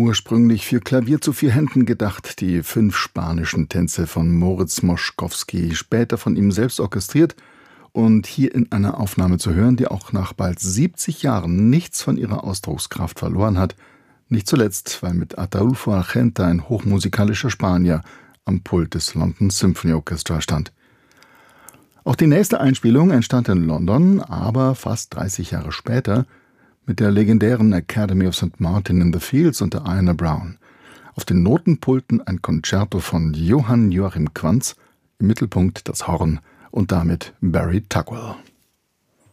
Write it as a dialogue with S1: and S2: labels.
S1: Ursprünglich für Klavier zu 4 Händen gedacht, die 5 spanischen Tänze von Moritz Moszkowski, später von ihm selbst orchestriert und hier in einer Aufnahme zu hören, die auch nach bald 70 Jahren nichts von ihrer Ausdruckskraft verloren hat, nicht zuletzt, weil mit Ataúlfo Argenta ein hochmusikalischer Spanier am Pult des London Symphony Orchestra stand. Auch die nächste Einspielung entstand in London, aber fast 30 Jahre später mit der legendären Academy of St. Martin in the Fields unter Diana Brown. Auf den Notenpulten ein Concerto von Johann Joachim Quantz, im Mittelpunkt das Horn und damit Barry Tugwell.